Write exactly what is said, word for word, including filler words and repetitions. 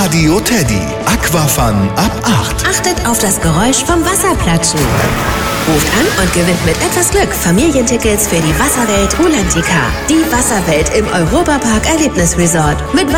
Radio Teddy. Aquafun ab acht. Achtet auf das Geräusch vom Wasserplatschen. Ruft an und gewinnt mit etwas Glück Familientickets für die Wasserwelt Rulantica. Die Wasserwelt im Europapark Erlebnisresort mit